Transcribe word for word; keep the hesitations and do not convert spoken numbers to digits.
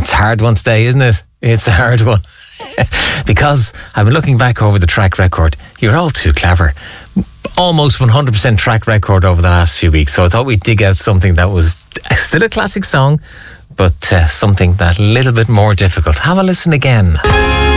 It's a hard one today, isn't it? It's a hard one. Because I've been looking back over the track record. You're all too clever. Almost one hundred percent track record over the last few weeks. So I thought we'd dig out something that was still a classic song, but uh, something that a little bit more difficult. Have a listen again.